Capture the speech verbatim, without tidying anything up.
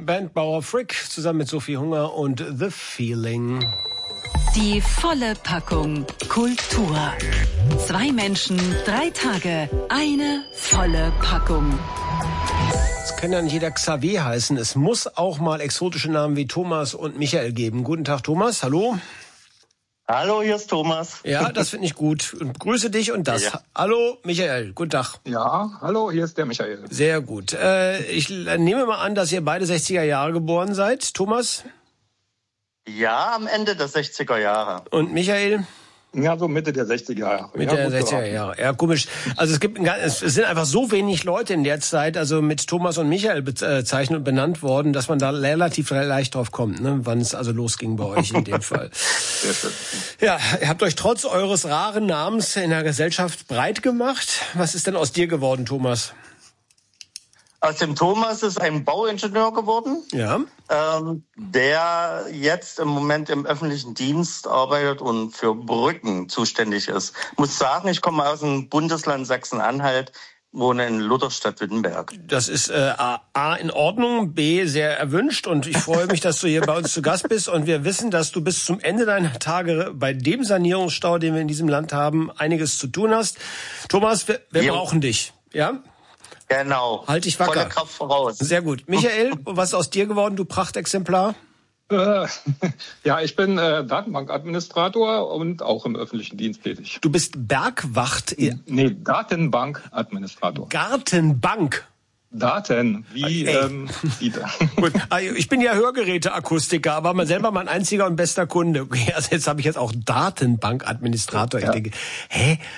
Band Bauer Frick zusammen mit Sophie Hunger und The Feeling. Die volle Packung Kultur. Zwei Menschen, drei Tage, eine volle Packung. Es kann ja nicht jeder Xavier heißen. Es muss auch mal exotische Namen wie Thomas und Michael geben. Guten Tag, Thomas. Hallo. Hallo, hier ist Thomas. Ja, das finde ich gut. Und grüße dich und das. Ja. Hallo, Michael. Guten Tag. Ja, hallo, hier ist der Michael. Sehr gut. Äh, ich nehme mal an, dass ihr beide sechziger Jahre geboren seid. Thomas? Ja, am Ende der sechziger Jahre. Und Michael? Ja, so Mitte der sechziger Jahre. Mitte ja, der sechziger Jahre. Ja, komisch. Also es gibt, ein, es sind einfach so wenig Leute in der Zeit, also mit Thomas und Michael bezeichnet und benannt worden, dass man da relativ leicht drauf kommt, ne, wann es also losging bei euch in dem Fall. Sehr schön. Ja, ihr habt euch trotz eures raren Namens in der Gesellschaft breit gemacht. Was ist denn aus dir geworden, Thomas? Aus dem Thomas ist ein Bauingenieur geworden, ja. ähm, der jetzt im Moment im öffentlichen Dienst arbeitet und für Brücken zuständig ist. Ich muss sagen, ich komme aus dem Bundesland Sachsen-Anhalt, wohne in Lutherstadt-Wittenberg. Das ist äh, A, A in Ordnung, B sehr erwünscht und ich freue mich, dass du hier bei uns zu Gast bist und wir wissen, dass du bis zum Ende deiner Tage bei dem Sanierungsstau, den wir in diesem Land haben, einiges zu tun hast. Thomas, wir, wir Jo. brauchen dich, ja? Genau. Halt dich wacker. Volle Kraft voraus. Sehr gut. Michael, was ist aus dir geworden, du Prachtexemplar? Äh, ja, ich bin äh, Datenbankadministrator und auch im öffentlichen Dienst tätig. Du bist Bergwacht. Nee, Datenbankadministrator. Gartenbank. Daten, wie Ey. ähm, die da. Gut. Also ich bin ja Hörgeräteakustiker, aber mal selber mein einziger und bester Kunde. Okay, also jetzt habe ich jetzt auch Datenbankadministrator. Ja. Ich denke, hä,